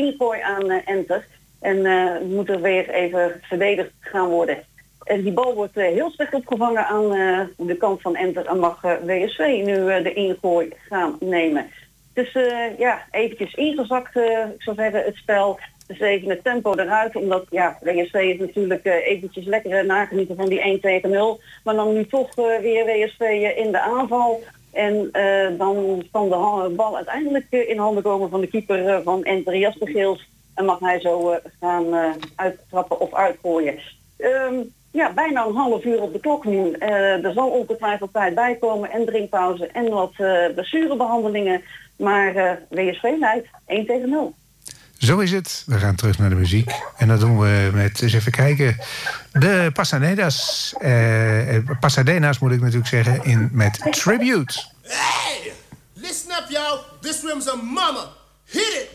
ingooi aan Enter. En moet er weer even verdedigd gaan worden. En die bal wordt heel slecht opgevangen aan de kant van Enter. En mag WSV nu de ingooi gaan nemen. Dus eventjes ingezakt, ik zou zeggen, het spel. Dus even het tempo eruit, omdat WSV is natuurlijk eventjes lekker nagenieten van die 1-0. Maar dan nu toch weer WSV in de aanval. En dan kan de bal uiteindelijk in handen komen van de keeper van Enter, Jasper Geels. En mag hij zo gaan uittrappen of uitgooien. Bijna een half uur op de klok nu. Er zal ongetwijfeld tijd bij komen en drinkpauze en wat blessurebehandelingen. Maar WSV leidt 1-0. Zo is het. We gaan terug naar de muziek. En dat doen we met, eens even kijken, de Pasadena's moet ik natuurlijk zeggen, met Tribute. Hey! Listen up, y'all. This room's a mama. Hit it!